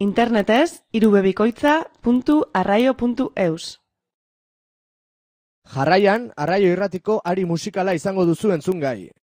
Internetez irubebikoitza.arraio.eus. Jarraian, Arraio Irratiko ari musikala izango duzu entzungai.